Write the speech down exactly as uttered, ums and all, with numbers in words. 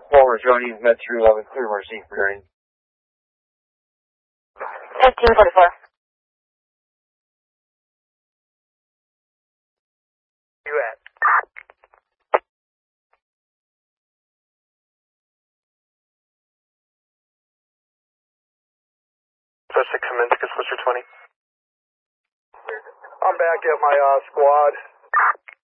Forward showing he's met through eleven, clear Mercy for hearing. fifteen forty-four. You at? Suspect commence, Switcher twenty. I'm back at my uh, squad.